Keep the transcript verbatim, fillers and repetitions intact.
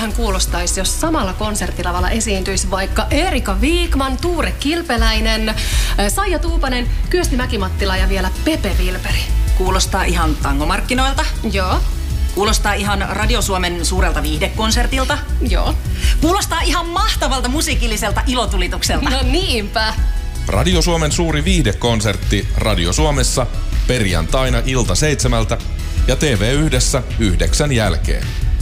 miltähän kuulostaisi, jos samalla konserttilavalla esiintyisi vaikka Erika Viikman, Tuure Kilpeläinen, Saija Tuupanen, Kyösti Mäkimattila ja vielä Pepe Vilperi? Kuulostaa ihan tangomarkkinoilta. Joo. Kuulostaa ihan Radio Suomen suurelta viihdekonsertilta. Joo. Kuulostaa ihan mahtavalta musiikilliselta ilotulitukselta. No niinpä. Radio Suomen suuri viihdekonsertti Radio Suomessa perjantaina ilta seitsemältä ja T V yhdessä yhdeksän jälkeen.